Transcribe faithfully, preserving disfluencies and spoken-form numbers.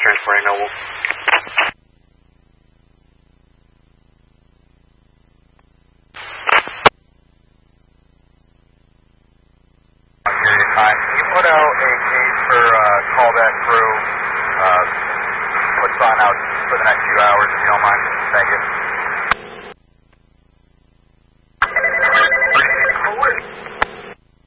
transporting Noble. Hi. Can you put out a case for uh, call that crew? Uh, put sign out for the next few hours if you don't mind. Thank you.